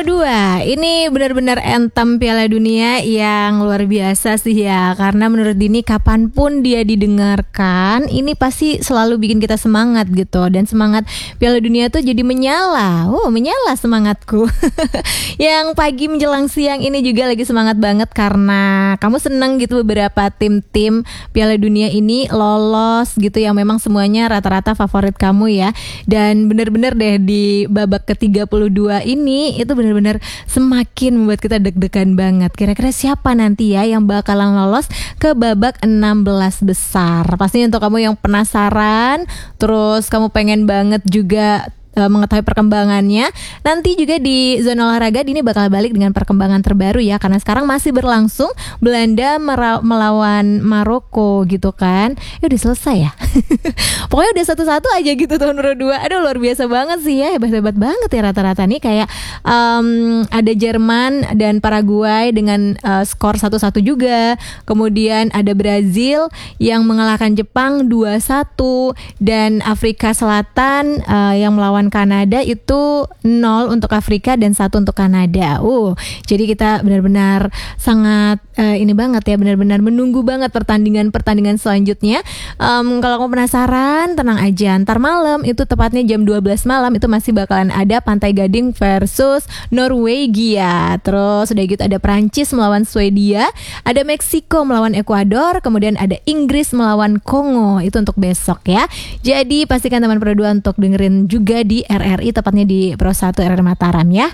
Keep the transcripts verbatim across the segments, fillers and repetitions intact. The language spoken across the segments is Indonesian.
dua, ini benar-benar anthem Piala Dunia yang luar biasa sih ya. Karena menurut Dini kapanpun dia didengarkan, ini pasti selalu bikin kita semangat gitu. Dan semangat Piala Dunia tuh jadi menyala. Oh, menyala semangatku. Yang pagi menjelang siang ini juga lagi semangat banget karena kamu seneng gitu beberapa tim-tim Piala Dunia ini lolos gitu, yang memang semuanya rata-rata favorit kamu ya. Dan benar-benar deh di babak ke tiga puluh dua ini itu benar-benar semakin membuat kita deg-degan banget. Kira-kira siapa nanti ya yang bakalan lolos ke babak enam belas besar? Pastinya untuk kamu yang penasaran, terus kamu pengen banget juga mengetahui perkembangannya, nanti juga di Zona Olahraga Dini bakal balik dengan perkembangan terbaru ya, karena sekarang masih berlangsung Belanda mera- melawan Maroko gitu kan. Ya udah selesai ya. Pokoknya udah satu-satu aja gitu tahun dua. Aduh luar biasa banget sih ya, hebat-hebat banget ya rata-rata nih. Kayak um, ada Jerman dan Paraguay dengan uh, skor satu-satu juga. Kemudian ada Brazil yang mengalahkan Jepang dua satu, dan Afrika Selatan uh, yang melawan Kanada itu nol untuk Afrika dan satu untuk Kanada. Uh, jadi kita benar-benar sangat uh, ini banget ya, benar-benar menunggu banget pertandingan-pertandingan selanjutnya. Um, kalau kamu penasaran, tenang aja. Ntar malam itu tepatnya jam dua belas malam itu masih bakalan ada Pantai Gading versus Norwegia. Terus udah gitu ada Prancis melawan Swedia, ada Meksiko melawan Ekuador, kemudian ada Inggris melawan Kongo. Itu untuk besok ya. Jadi pastikan teman Pro dua untuk dengerin juga di R R I, tepatnya di Pro satu R R Mataram ya.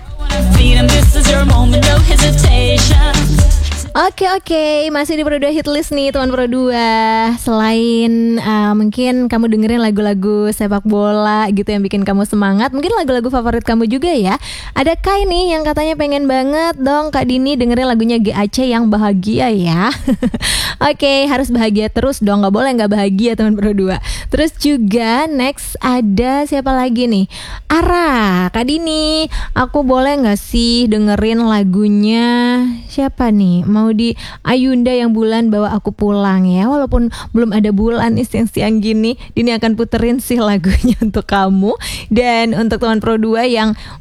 Oke oke, masih di Pro dua Hitlist nih teman Pro dua. Selain uh, mungkin kamu dengerin lagu-lagu sepak bola gitu yang bikin kamu semangat, mungkin lagu-lagu favorit kamu juga ya. Ada Kai nih yang katanya pengen banget dong Kak Dini dengerin lagunya G A C yang bahagia ya. Oke, harus bahagia terus dong, gak boleh gak bahagia teman Pro dua. Terus juga next ada siapa lagi nih? Ara, Kak Dini, aku boleh gak sih dengerin lagunya siapa nih? Mau di Ayunda yang Bulan Bawa Aku Pulang ya. Walaupun belum ada bulan nih siang-siang gini, Dini akan puterin sih lagunya untuk kamu. Dan untuk teman Pro dua yang